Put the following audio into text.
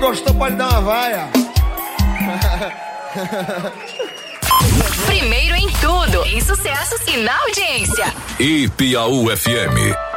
gostou pode dar uma vaia. Primeiro em tudo, em sucessos e na audiência. E Piauí FM.